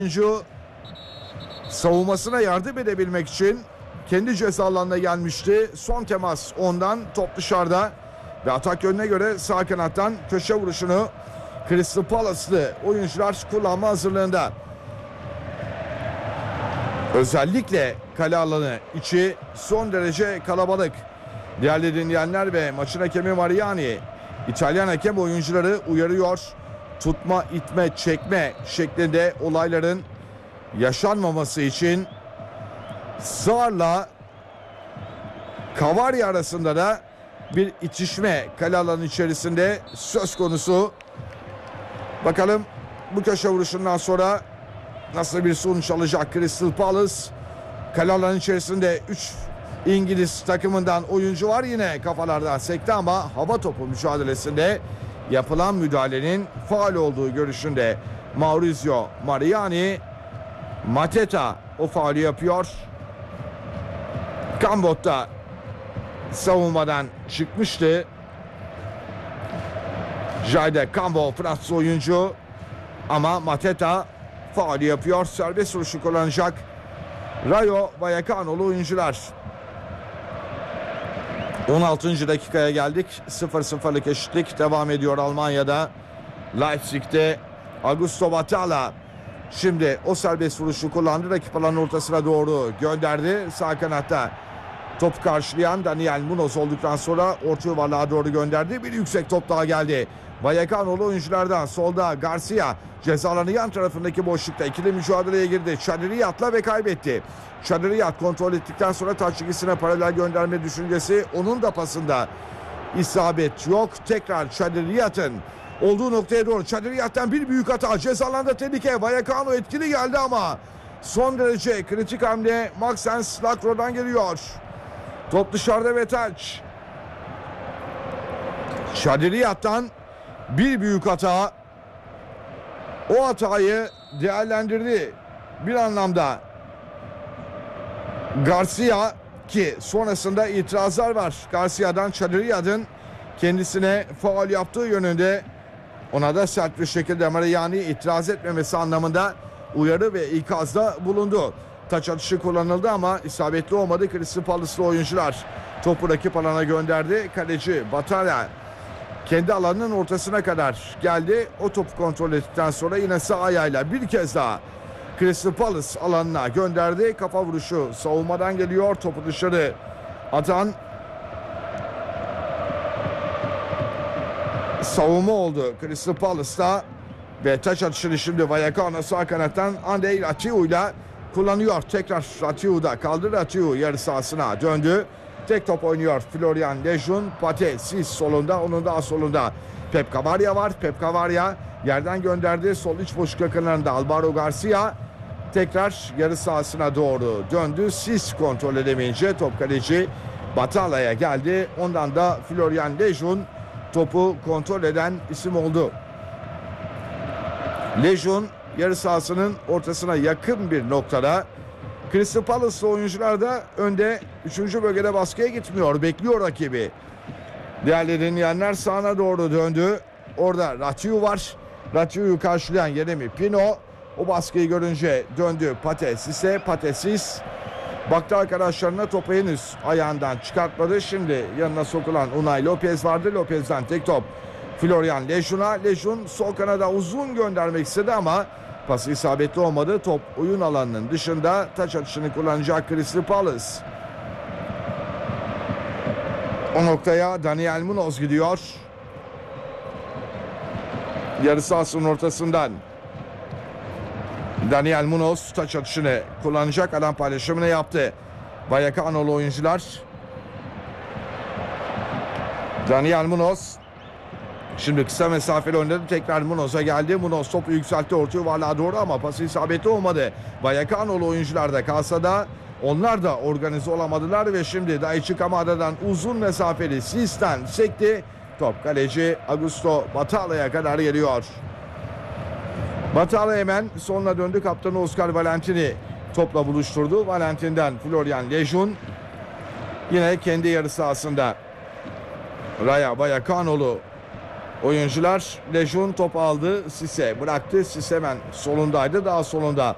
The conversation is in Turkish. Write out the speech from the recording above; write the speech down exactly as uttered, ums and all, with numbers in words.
Oyuncu savunmasına yardım edebilmek için kendi ceza alanına gelmişti. Son temas ondan, top dışarıda ve atak yönüne göre sağ kanattan köşe vuruşunu Crystal Palace'lı oyuncular kullanma hazırlığında. Özellikle kale alanı içi son derece kalabalık. Değerli dinleyenler ve maçın hakemi Mariani İtalyan hakem oyuncuları uyarıyor. Tutma, itme, çekme şeklinde olayların yaşanmaması için Sar'la Cavarri arasında da bir itişme kale alanı içerisinde söz konusu. Bakalım bu köşe vuruşundan sonra nasıl bir sonuç alacak Crystal Palace. Kale alanı içerisinde üç İngiliz takımından oyuncu var, yine kafalardan sekti ama hava topu mücadelesinde yapılan müdahalenin faul olduğu görüşünde Maurizio Mariani. Mateta o faulü yapıyor. Kambot da savunmadan çıkmıştı. Jayde Kambo Fransız oyuncu ama Mateta faulü yapıyor. Serbest vuruşu kullanacak Rayo Vallecano'lu oyuncular. on altıncı dakikaya geldik. sıfır sıfırlık eşitlik devam ediyor Almanya'da. Leipzig'te Augusto Batalla şimdi o serbest vuruşu kullandı. Rakip alanın ortasına doğru gönderdi. Sağ kanatta top karşılayan Daniel Munoz olduktan sonra orta yuvarlığa doğru gönderdi. Bir yüksek top daha geldi. Vallecano'lu oyunculardan solda Garcia ceza alanı yan tarafındaki boşlukta ikili mücadeleye girdi. Çadiriyat'la ve kaybetti. Çadiriyat kontrol ettikten sonra taç çizgisine paralel gönderme düşüncesi, onun da pasında isabet yok. Tekrar Çadiriyat'ın olduğu noktaya doğru. Çadiriyat'tan bir büyük hata. Ceza alanında tehlike. Vallecano etkili geldi ama son derece kritik hamle Maxence Lacroix'dan geliyor. Top dışarıda ve taç. Çadiriyat'tan bir büyük hata. O hatayı değerlendirdi bir anlamda Garcia, ki sonrasında itirazlar var Garcia'dan. Çadiriyat'ın kendisine faul yaptığı yönünde, ona da sert bir şekilde Mariani itiraz etmemesi anlamında uyarı ve ikazda bulundu. Taç atışı kullanıldı ama isabetli olmadı. Crystal Palace'lı oyuncular topu rakip alana gönderdi. Kaleci Batalla kendi alanının ortasına kadar geldi. O topu kontrol ettikten sonra yine sağ ayağıyla bir kez daha Crystal Palace alanına gönderdi. Kafa vuruşu savunmadan geliyor. Topu dışarı atan savunma oldu Crystal Palace'ta ve taç atışını şimdi Vallecano sağ kanattan Andrei Ratiu ile kullanıyor. Tekrar Ratiu'da kaldı. Ratiu yarı sahasına döndü. Tek top oynuyor Florian Lejeune. Pate Sis solunda, onun daha solunda Pep Cavarria var. Pep Cavarria yerden gönderdi. Sol iç boşluk yakınlarında Alvaro Garcia tekrar yarı sahasına doğru döndü. Sis kontrol edemeyince top kaleci Batalla'ya geldi. Ondan da Florian Lejeune topu kontrol eden isim oldu. Lejeune yarı sahasının ortasına yakın bir noktada. Crystal Palace'lı oyuncular da önde üçüncü bölgede baskıya gitmiyor. Bekliyor rakibi. Değerli dinleyenler, sağına doğru döndü. Orada Ratiu var. Ratiu'yu karşılayan Yeremi Pino. O baskıyı görünce döndü Pate Sis'e. Pate Sis baktı arkadaşlarına, topu henüz ayağından çıkartmadı. Şimdi yanına sokulan Unai Lopez vardı. Lopez'den tek top Florian Lejeune'a. Lejeune sol kanada uzun göndermek istedi ama pası isabetli olmadı. Top oyun alanının dışında. Taç atışını kullanacak Crystal Palace. O noktaya Daniel Munoz gidiyor. Yarı sahasının ortasından Daniel Munoz taç atışını kullanacak. Alan paylaşımını yaptı Vallecano'lu oyuncular. Daniel Munoz şimdi kısa mesafeli oynadı. Tekrar Munoz'a geldi. Munoz topu yükseltti orta yuvarlığa doğru ama pası isabetli olmadı. Vallecano'lu oyuncular da kalsa da onlar da organize olamadılar ve şimdi Daichi Kamada'dan uzun mesafeli Sis'ten sekti. Top kaleci Augusto Batalla'ya kadar geliyor. Batalla hemen sonuna döndü. Kaptanı Oscar Valentini topla buluşturdu. Valentin'den Florian Lejeune yine kendi yarı sahasında Rayo Vallecano'lu oyuncular. Lejeune top aldı. Sisse bıraktı. Sisse hemen solundaydı. Daha solunda